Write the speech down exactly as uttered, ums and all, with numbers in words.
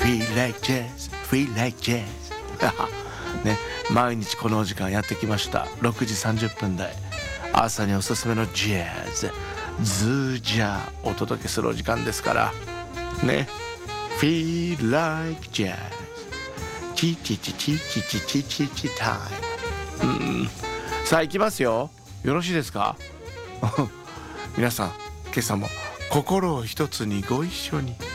Feel like jazz Feel like jazz ね、毎日このお時間やってきました。ろくじさんじゅっぷん台、朝におすすめのジャズズージャーお届けするお時間ですからね。 Feel like jazz チチチチチチチチチタイム。うん、さあ行きますよ。よろしいですか皆さん、今朝も心を一つにご一緒に。